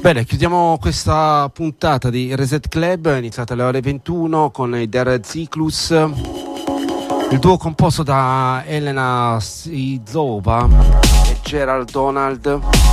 Bene, chiudiamo questa puntata di Reset Club, iniziata alle ore 21 con i Der Cyclus, il duo composto da Elena Sizova e Gerald Donald.